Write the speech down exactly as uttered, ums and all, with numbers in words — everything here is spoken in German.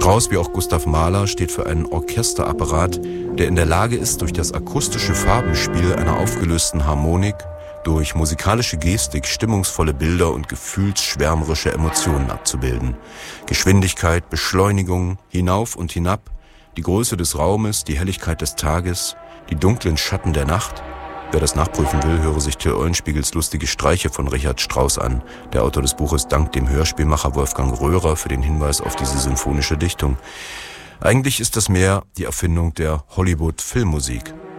Strauss wie auch Gustav Mahler steht für einen Orchesterapparat, der in der Lage ist, durch das akustische Farbenspiel einer aufgelösten Harmonik, durch musikalische Gestik stimmungsvolle Bilder und gefühlsschwärmerische Emotionen abzubilden. Geschwindigkeit, Beschleunigung, hinauf und hinab, die Größe des Raumes, die Helligkeit des Tages, die dunklen Schatten der Nacht. Wer das nachprüfen will, höre sich Till Eulenspiegels Lustige Streiche von Richard Strauss an. Der Autor des Buches dankt dem Hörspielmacher Wolfgang Röhrer für den Hinweis auf diese symphonische Dichtung. Eigentlich ist das mehr die Erfindung der Hollywood-Filmmusik.